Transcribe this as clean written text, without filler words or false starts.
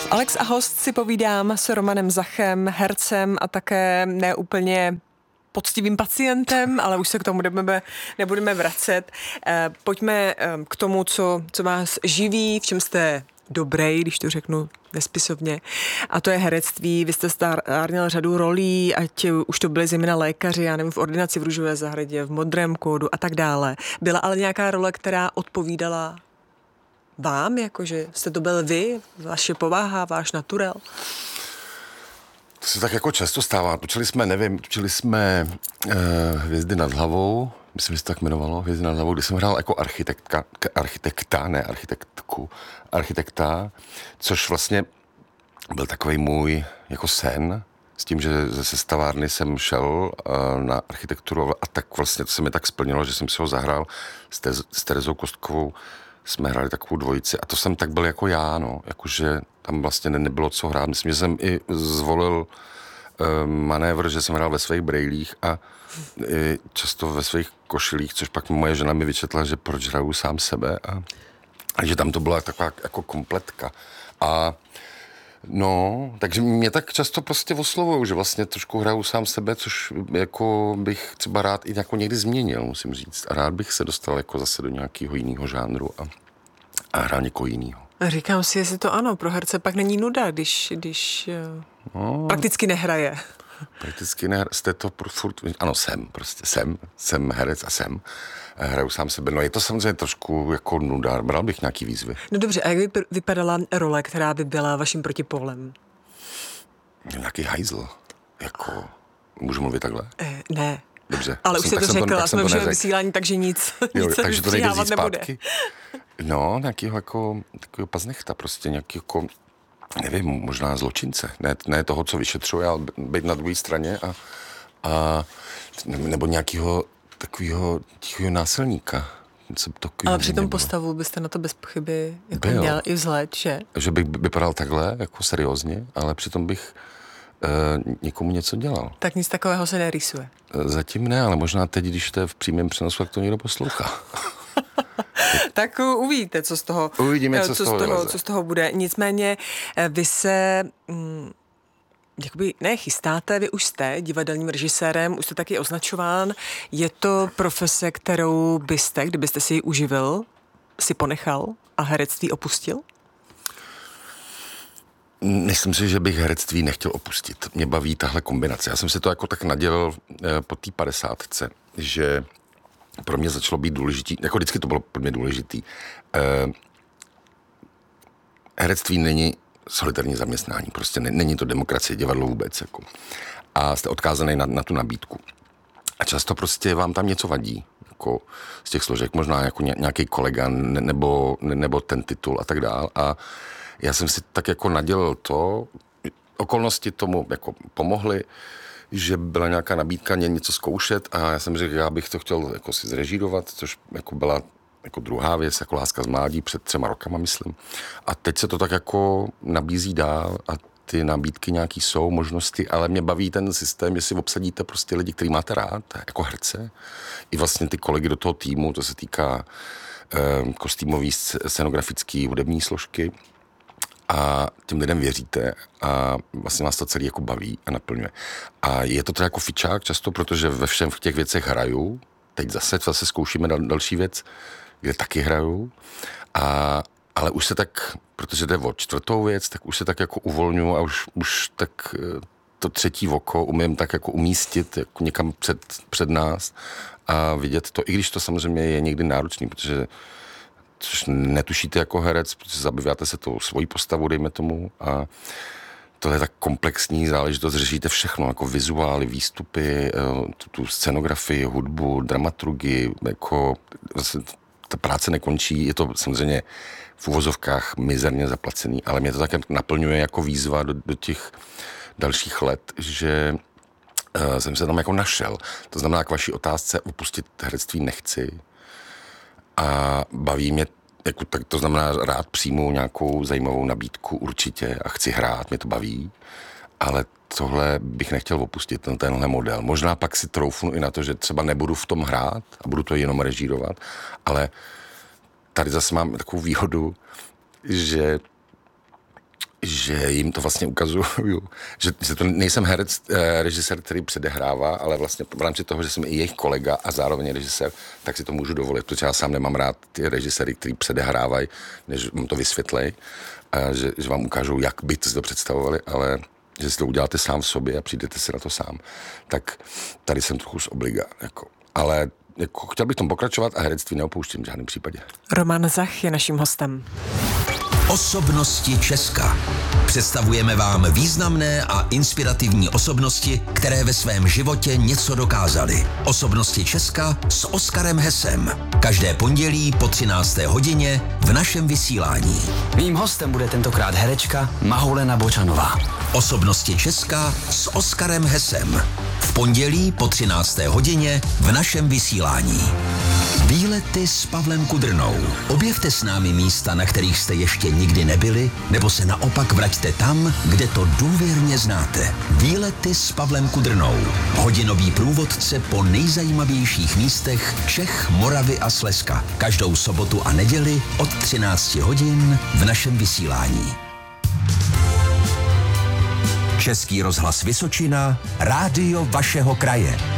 Alex a host si povídám s Romanem Zachem, hercem a také neúplně poctivým pacientem, ale už se k tomu nebudeme vracet. Pojďme k tomu, co vás živí, v čem jste dobrý, když to řeknu nespisovně. A to je herectví. Vy jste stárněl řadu rolí, ať už to byly zejména lékaři, já nevím, v Ordinaci v Růžové zahradě, v Modrém kódu a tak dále. Byla ale nějaká role, která odpovídala vám, jakože jste to byl vy, vaše povaha, váš naturel? To se tak jako často stává. Točili jsme Hvězdy nad hlavou, myslím, že se to tak jmenovalo, Hvězdy nad hlavou, kde jsem hrál jako architekta, což vlastně byl takový můj jako sen, s tím, že ze sestavárny jsem šel na architekturu a tak vlastně to se mi tak splnilo, že jsem si ho zahrál s Terezou Kostkovou. Jsme hráli takovou dvojici a to jsem tak byl jako já, no, jakože tam vlastně nebylo co hrát. Myslím, že jsem i zvolil manévr, že jsem hrál ve svých brejlích a často ve svých košilích, což pak moje žena mi vyčetla, že proč hraju sám sebe a že tam to byla taková jako kompletka. A no, takže mě tak často prostě oslovujou, že vlastně trošku hraju sám sebe, což jako bych třeba rád i jako někdy změnil, musím říct. A rád bych se dostal jako zase do nějakého jiného žánru a hrál někoho jiného. Říkám si, jestli to ano, pro herce pak není nuda, když prakticky nehraje. Prakticky nehraje, jste to furt, ano, jsem herec a hraju sám sebe. No je to samozřejmě trošku jako nuda, bral bych nějaký výzvy. No dobře, a jak by vypadala role, která by byla vaším protipólem? Nějaký hajzl, jako, můžu mluvit takhle? Ne. Dobře. Ale už jsi to řekl, a jsme už v vysílání, takže nic takže to nejde vzít nebude. Zpátky. No, nějakého jako, takového paznechta, prostě nějaký jako, nevím, možná zločince. Ne toho, co vyšetřuje, ale být na druhé straně a nebo nějakého takového tichého násilníka. Ale při tom postavu byste na to bez pochyby jako měl i vzhled, že? Že bych vypadal takhle, jako seriózně, ale přitom bych někomu něco dělal. Tak nic takového se nerýsuje. Zatím ne, ale možná teď, když to je v přímém přenosu, tak to někdo poslouchá. Tak uvidíte, co z toho, Uvidíme, co z toho bude. Nicméně vy se jakoby chystáte, vy už jste divadelním režisérem, už jste taky označován. Je to profese, kterou byste, kdybyste si ji uživil, si ponechal a herectví opustil? Myslím si, že bych herectví nechtěl opustit. Mě baví tahle kombinace. Já jsem si to jako tak nadělal po té 50, že pro mě začalo být důležitý, jako vždycky to bylo pro mě důležitý. Herectví není solitární zaměstnání, prostě není to demokracie, divadlo vůbec. Jako. A jste odkázaný na tu nabídku. A často prostě vám tam něco vadí, jako z těch složek, možná jako nějaký kolega nebo ten titul a tak dál. A já jsem si tak jako nadělal to, okolnosti tomu jako pomohly, že byla nějaká nabídka něco zkoušet a já jsem řekl, já bych to chtěl jako si zrežírovat, což jako byla jako druhá věc, jako Láska z mládí před 3 rokama, myslím. A teď se to tak jako nabízí dál a ty nabídky nějaký jsou, možnosti, ale mě baví ten systém, že si obsadíte prostě lidi, který máte rád, jako herce, i vlastně ty kolegy do toho týmu, to se týká kostýmový, scenografický, hudební složky, a těm lidem věříte a vlastně vás to celý jako baví a naplňuje. A je to teda jako fičák často, protože ve všem v těch věcech hraju. Teď zase zkoušíme další věc, kde taky hraju. Ale už se tak, protože jde o 4. věc, tak už se tak jako uvolňuji a už tak to 3. oko umím tak jako umístit jako někam před nás a vidět to, i když to samozřejmě je někdy náročný, protože což netušíte jako herec, protože zabýváte se tou svojí postavou, dejme tomu, a to je tak komplexní záležitost, řešíte všechno, jako vizuály, výstupy, tu scenografii, hudbu, dramaturgii, jako vlastně ta práce nekončí, je to samozřejmě v uvozovkách mizerně zaplacený, ale mě to také naplňuje jako výzva do těch dalších let, že jsem se tam jako našel. To znamená, k vaší otázce opustit herectví nechci, a baví mě, jako, tak to znamená, rád přijmu nějakou zajímavou nabídku určitě a chci hrát, mě to baví, ale tohle bych nechtěl opustit, tenhle model. Možná pak si troufnu i na to, že třeba nebudu v tom hrát a budu to jenom režírovat, ale tady zase mám takovou výhodu, že že jim to vlastně ukazuju, že to nejsem herec, režisér, který předehrává, ale vlastně v rámci toho, že jsem i jejich kolega a zároveň režisér, tak si to můžu dovolit, protože já sám nemám rád ty režiséry, který předehrávají, než vám to vysvětlej, že vám ukážou, jak by si to představovali, ale že si to uděláte sám v sobě a přijdete si na to sám. Tak tady jsem trochu z obliga, jako. Ale jako, chtěl bych tom pokračovat a herectví neopouštím v žádném případě. Roman Zach je naším hostem. Osobnosti Česka. Představujeme vám významné a inspirativní osobnosti, které ve svém životě něco dokázaly. Osobnosti Česka s Oskarem Hesem. Každé pondělí po 13. hodině v našem vysílání. Mým hostem bude tentokrát herečka Mahoulena Bočanová. Osobnosti Česka s Oskarem Hesem. V pondělí po 13. hodině v našem vysílání. Výlety s Pavlem Kudrnou. Objevte s námi místa, na kterých jste ještě nikdy nebyli, nebo se naopak vraťte tam, kde to důvěrně znáte. Výlety s Pavlem Kudrnou. Hodinový průvodce po nejzajímavějších místech Čech, Moravy a Slezska. Každou sobotu a neděli od 13 hodin v našem vysílání. Český rozhlas Vysočina, rádio vašeho kraje.